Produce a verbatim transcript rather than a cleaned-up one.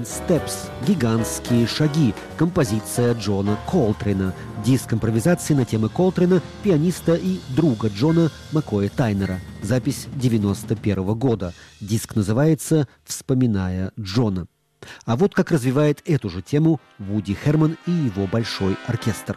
Steps» – «Гигантские шаги», композиция Джона Колтрейна, диск импровизации на темы Колтрейна, пианиста и друга Джона Маккоя Тайнера, запись девяносто первого года. Диск называется «Вспоминая Джона». А вот как развивает эту же тему Вуди Херман и его большой оркестр.